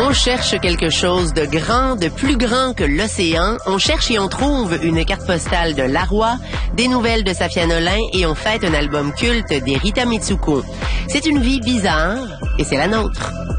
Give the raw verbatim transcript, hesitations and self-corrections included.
On cherche quelque chose de grand, de plus grand que l'océan. On cherche et on trouve une carte postale de Laroy, des nouvelles de Safia Nolin et on fête un album culte des Rita Mitsuko. C'est une vie bizarre et c'est la nôtre.